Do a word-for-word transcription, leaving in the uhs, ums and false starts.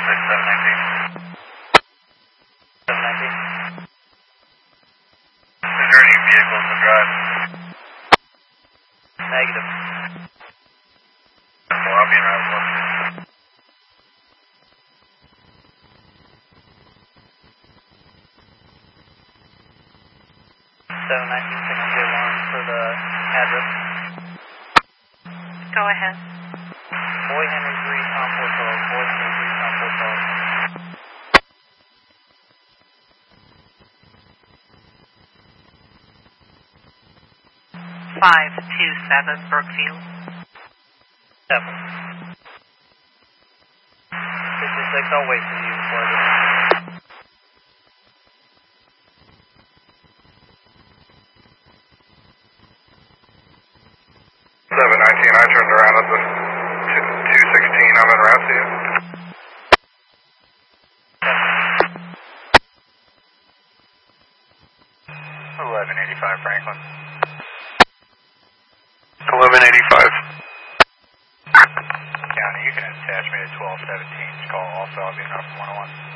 six, seven nineteen. seven nineteen. Is there any vehicles to drive? Negative. Well, I'll be in route one. seven nineteen, can I get one for the address? Go ahead. Boy Henry three, Tom four twelve. Boy Henry three, Tom four twelve. five two seven Brookfield. seven. fifty-six, I'll wait for you before I get seven nineteen, I turned around at the two sixteen, I'm en route to you. eleven eighty-five Franklin. eleven eighty-five. County, you can attach me to twelve seventeen. Call also, I'll be in off one oh one.